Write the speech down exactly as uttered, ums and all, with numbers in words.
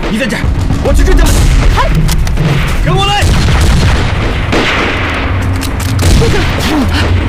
你在这儿，我去追他们。 哎， 跟我来！ 这个。